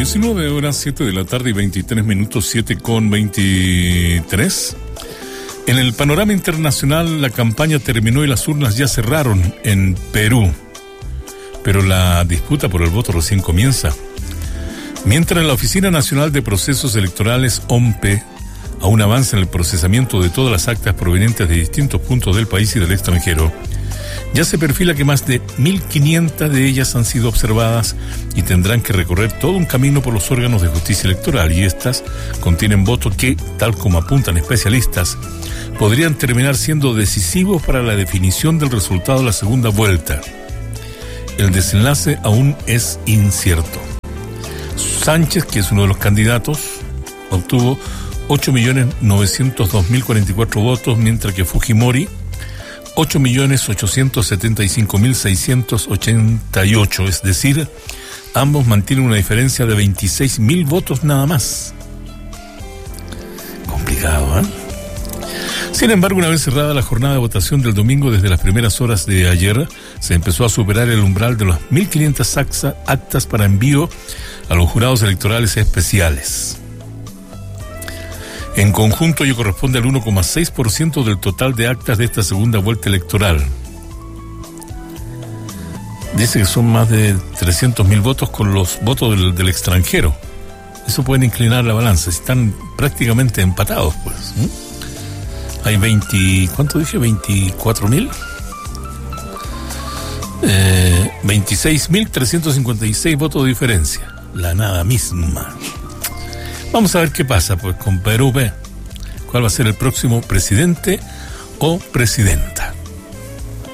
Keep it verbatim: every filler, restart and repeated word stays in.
diecinueve horas, siete de la tarde y veintitrés minutos, siete con veintitrés. En el panorama internacional, la campaña terminó y las urnas ya cerraron en Perú. Pero la disputa por el voto recién comienza. Mientras en la Oficina Nacional de Procesos Electorales, O M P E, aún avanza en el procesamiento de todas las actas provenientes de distintos puntos del país y del extranjero, ya se perfila que más de mil quinientas de ellas han sido observadas y tendrán que recorrer todo un camino por los órganos de justicia electoral, y estas contienen votos que, tal como apuntan especialistas, podrían terminar siendo decisivos para la definición del resultado de la segunda vuelta. El desenlace aún es incierto. Sánchez, que es uno de los candidatos, obtuvo ocho millones novecientos dos mil cuarenta y cuatro votos, mientras que Fujimori ocho millones ochocientos setenta y cinco mil seiscientos ochenta y ocho, es decir, ambos mantienen una diferencia de veintiséis mil votos nada más. Complicado, ¿eh? Sin embargo, una vez cerrada la jornada de votación del domingo, desde las primeras horas de ayer, se empezó a superar el umbral de las mil quinientas actas para envío a los jurados electorales especiales. En conjunto, ello corresponde al uno coma seis por ciento del total de actas de esta segunda vuelta electoral. Dice que son más de trescientos mil votos con los votos del, del extranjero. Eso puede inclinar la balanza. Están prácticamente empatados, pues. ¿eh? Hay veinte, ¿cuánto dije? veinticuatro mil. Eh, veintiséis mil trescientos cincuenta y seis votos de diferencia. La nada misma. Vamos a ver qué pasa pues con Perú. ¿Cuál va a ser el próximo presidente o presidenta?